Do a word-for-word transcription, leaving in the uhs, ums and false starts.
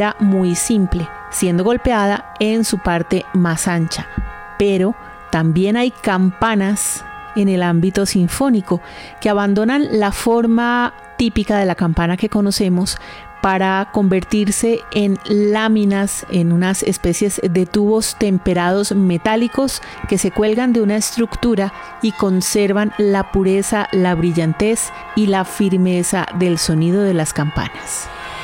muy simple, siendo golpeada en su parte más ancha. Pero también hay campanas en el ámbito sinfónico que abandonan la forma típica de la campana que conocemos para convertirse en láminas, en unas especies de tubos temperados metálicos que se cuelgan de una estructura y conservan la pureza, la brillantez y la firmeza del sonido de las campanas.